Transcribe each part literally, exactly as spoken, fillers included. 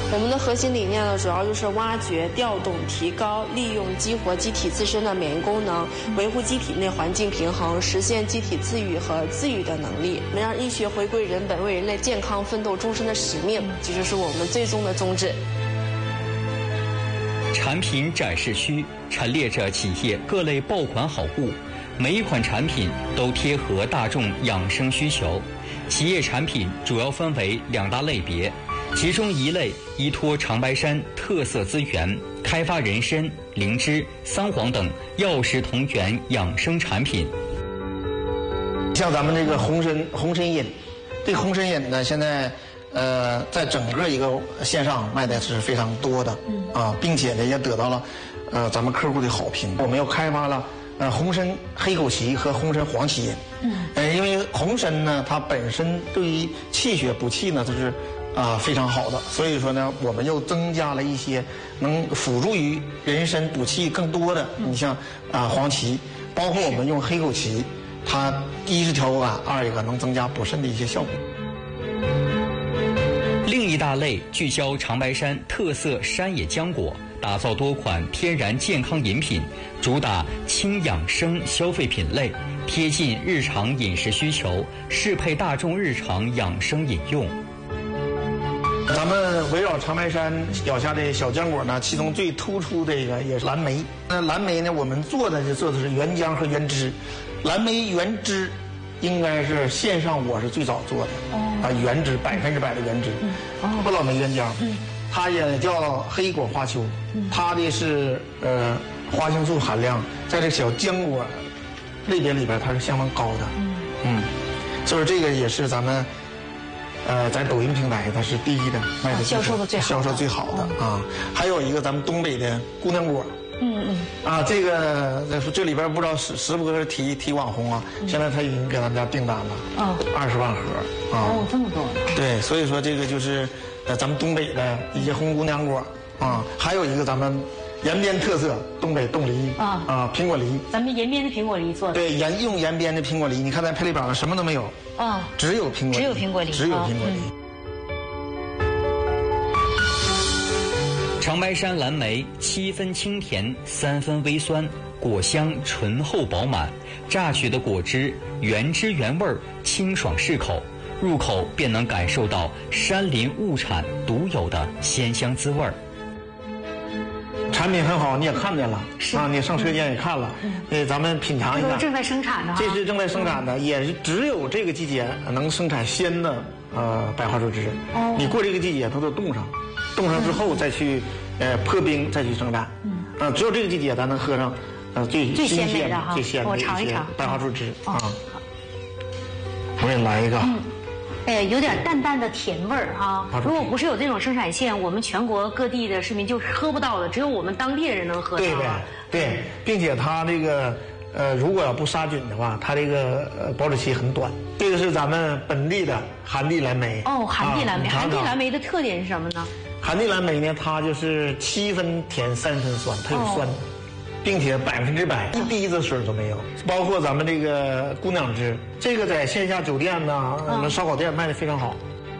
我们的核心理念呢，主要就是挖掘、调动、提高、利用激活机体自身的免疫功能，维护机体内环境平衡，实现机体自愈和自愈的能力，能让医学回归人本，为人类健康奋斗终身的使命，这就是我们最终的宗旨。 产品展示区陈列着企业各类爆款好物，每一款产品都贴合大众养生需求。企业产品主要分为两大类别，其中一类依托长白山特色资源，开发人参、灵芝、桑黄等药食同源养生产品。 像咱们这个红参红参饮，这个红参饮呢，现在呃在整个一个线上卖的是非常多的啊，并且呢也得到了呃咱们客户的好评。我们又开发了呃红参黑枸杞和红参黄芪饮。嗯，呃，因为红参呢，它本身对于气血补气呢，它是啊、呃、非常好的，所以说呢，我们又增加了一些能辅助于人参补气更多的。你像啊、呃、黄芪，包括我们用黑枸杞，它一是调口感，二一个能增加补肾的一些效果。 另一大类聚焦长白山特色山野浆果，打造多款天然健康饮品，主打轻养生消费品类，贴近日常饮食需求，适配大众日常养生饮用。 咱们围绕长白山脚下的小浆果呢，其中最突出的一个也是蓝莓。那蓝莓呢，我们做的就做的是原浆和原汁。蓝莓原汁应该是线上我是最早做的，啊、哦，原汁百分之百的原汁，嗯哦、不老莓原浆。嗯，它也叫黑果花丘，嗯、它的是呃花青素含量在这小浆果类别里边它是相当高的。嗯嗯，所以这个也是咱们呃在抖音平台它是第一的，卖的、啊、 销售的最好的销售最好的、哦、啊。还有一个咱们东北的姑娘果。嗯嗯啊，这个这里边不知道是是不是提提网红啊？嗯、现在他已经给咱们家订单了，啊、哦，二十万盒啊！ 哦，这么多。 对，所以说这个就是呃咱们东北的一些红姑娘果啊，还有一个咱们延边特色东北冻梨啊啊苹果梨， 咱们延边的苹果梨做的。 对，延用延边的苹果梨，你看咱配料表上什么都没有啊，只有苹果梨， 只有苹果梨， 只有苹果梨。嗯长白山蓝莓七分清甜，三分微酸，果香醇厚饱满，榨取的果汁原汁原味，清爽适口，入口便能感受到山林物产独有的鲜香滋味儿。 产品很好，你也看见了啊，你上车间也看了，嗯，呃，咱们品尝一下。 正在生产的， 这是正在生产的，也是只有这个季节能生产鲜的呃白花树枝。哦，你过这个季节它都冻上。冻上之后再去，呃，破冰再去生产，嗯，啊，只有这个季节咱能喝上，呃，最最鲜美的哈， 最鲜的我尝一尝白花树枝啊。我给你来一个，嗯， 哎，有点淡淡的甜味儿哈。如果不是有这种生产线，我们全国各地的市民就喝不到的，只有我们当地人能喝到。 对的，对，并且它这个，呃，如果要不杀菌的话，它这个呃保质期很短。这个是咱们本地的寒地蓝莓。 哦，寒地蓝莓，寒地蓝莓的特点是什么呢？ 寒地蓝莓呢，它就是七分甜三分酸，它有酸，哦、并且百分之百一滴子水都没有。包括咱们这个姑娘汁，这个在线下酒店呢，我们烧烤店卖的非常好。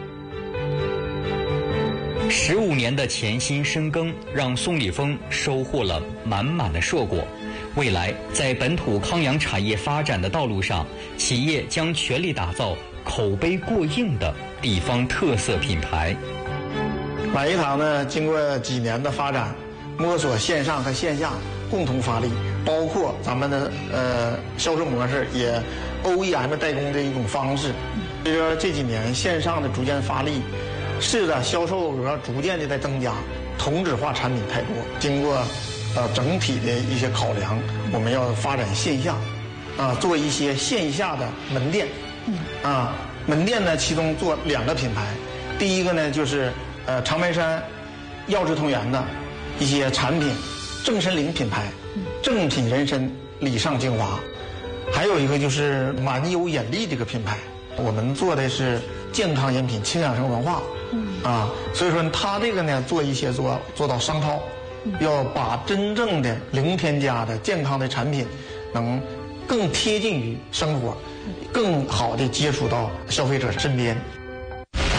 十五年的潜心深耕，让宋立峰收获了满满的硕果。未来在本土康养产业发展的道路上，企业将全力打造口碑过硬的地方特色品牌。 满一堂呢，经过几年的发展，摸索线上和线下共同发力，包括咱们的呃销售模式也 O E M 代工的一种方式。所以说这几年线上的逐渐发力，是的，销售额逐渐的在增加，同质化产品太多。经过呃整体的一些考量，我们要发展线下，啊，做一些线下的门店，啊，门店呢其中做两个品牌，第一个呢就是。呃，长白山药食同源的一些产品，正参灵品牌，正品人参礼上精华，还有一个就是满优眼力这个品牌，我们做的是健康饮品、轻养生文化，啊，所以说它这个呢做一些做做到商超，要把真正的零添加的健康的产品，能更贴近于生活，更好的接触到消费者身边。